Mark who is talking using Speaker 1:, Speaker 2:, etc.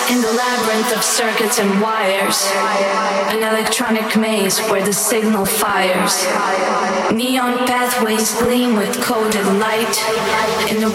Speaker 1: In the labyrinth of circuits and wires, an electronic maze where the signal fires. Neon pathways gleam with coded light in a